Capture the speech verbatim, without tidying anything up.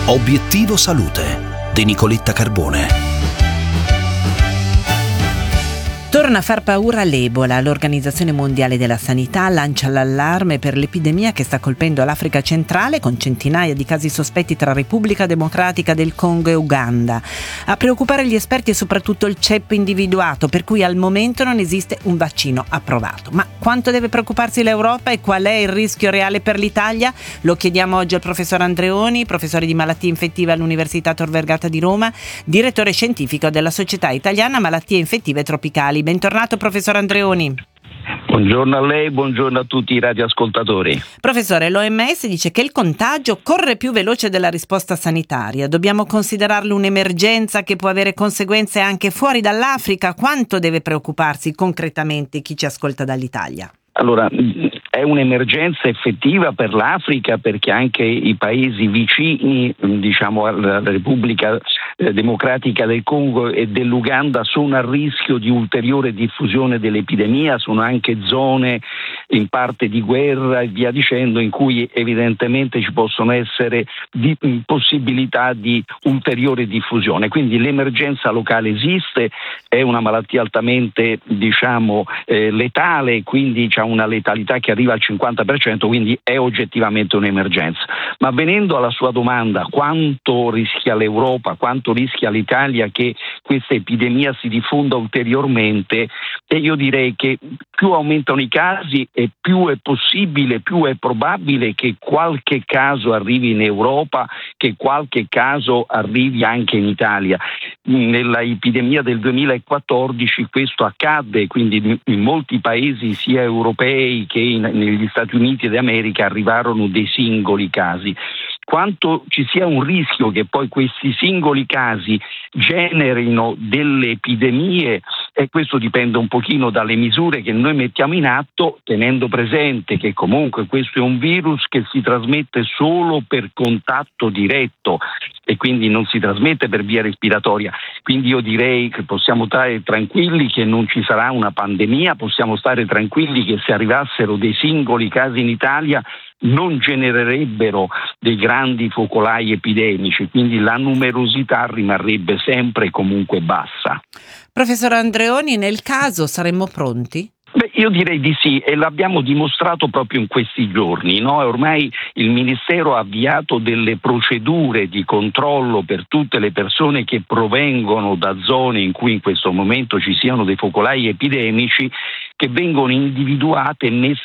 Obiettivo Salute di Nicoletta Carbone. Torna a far paura l'Ebola. L'Organizzazione Mondiale della Sanità lancia l'allarme per l'epidemia che sta colpendo l'Africa centrale, con centinaia di casi sospetti tra Repubblica Democratica del Congo e Uganda. A preoccupare gli esperti è soprattutto il ceppo individuato, per cui al momento non esiste un vaccino approvato. Ma quanto deve preoccuparsi l'Europa e qual è il rischio reale per l'Italia? Lo chiediamo oggi al professor Andreoni, professore di malattie infettive all'Università Tor Vergata di Roma, direttore scientifico della Società Italiana Malattie Infettive Tropicali. Bentornato professor Andreoni. Buongiorno a lei, buongiorno a tutti i radioascoltatori. Professore, l'O M S dice che il contagio corre più veloce della risposta sanitaria. Dobbiamo considerarlo un'emergenza che può avere conseguenze anche fuori dall'Africa. Quanto deve preoccuparsi concretamente chi ci ascolta dall'Italia? Allora, è un'emergenza effettiva per l'Africa, perché anche i paesi vicini, diciamo alla Repubblica Democratica del Congo e dell'Uganda, sono a rischio di ulteriore diffusione dell'epidemia, sono anche zone in parte di guerra e via dicendo, in cui evidentemente ci possono essere di, possibilità di ulteriore diffusione. Quindi l'emergenza locale esiste, è una malattia altamente diciamo eh, letale, quindi c'è una letalità che arriva al cinquanta per cento, quindi è oggettivamente un'emergenza. Ma venendo alla sua domanda, quanto rischia l'Europa, quanto rischia l'Italia che questa epidemia si diffonda ulteriormente, e io direi che più aumentano i casi e più è possibile, più è probabile che qualche caso arrivi in Europa, che qualche caso arrivi anche in Italia. Nella epidemia del duemilaquattordici questo accadde, quindi in molti paesi sia europei che in, negli Stati Uniti d'America arrivarono dei singoli casi. Quanto ci sia un rischio che poi questi singoli casi generino delle epidemie, e questo dipende un pochino dalle misure che noi mettiamo in atto, tenendo presente che comunque questo è un virus che si trasmette solo per contatto diretto e quindi non si trasmette per via respiratoria. Quindi io direi che possiamo stare tranquilli che non ci sarà una pandemia, possiamo stare tranquilli che se arrivassero dei singoli casi in Italia non genererebbero dei grandi focolai epidemici, quindi la numerosità rimarrebbe sempre comunque bassa. Professor Andreoni, nel caso saremmo pronti? Beh, io direi di sì, e l'abbiamo dimostrato proprio in questi giorni, no? Ormai il Ministero ha avviato delle procedure di controllo per tutte le persone che provengono da zone in cui in questo momento ci siano dei focolai epidemici, che vengono individuate e messe